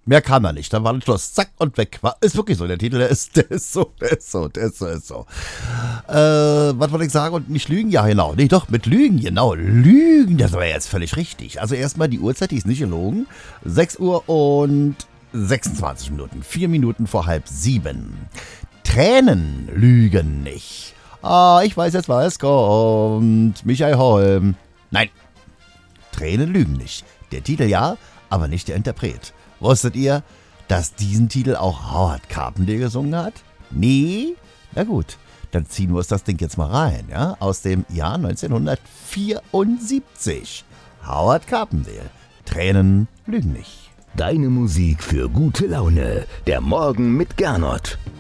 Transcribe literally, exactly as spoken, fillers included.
Mehr kam da nicht. Dann war Schluss. Zack und weg. War, ist wirklich so. Der Titel, der ist, der ist so, der ist so, der ist so, der ist so. Äh, was wollte ich sagen? Und nicht lügen? Ja, genau. Nee, doch, mit Lügen, genau. Lügen, das war jetzt völlig richtig. Also erstmal die Uhrzeit, die ist nicht gelogen. sechs Uhr und sechsundzwanzig Minuten. Vier Minuten vor halb sieben. Tränen lügen nicht. Ah, ich weiß jetzt, was kommt. Michael Holm. Nein. Tränen lügen nicht. Der Titel ja, aber nicht der Interpret. Wusstet ihr, dass diesen Titel auch Howard Carpendale gesungen hat? Nee? Na gut, dann ziehen wir uns das Ding jetzt mal rein, ja? Aus dem Jahr neunzehnhundertvierundsiebzig. Howard Carpendale. Tränen lügen nicht. Deine Musik für gute Laune. Der Morgen mit Gernot.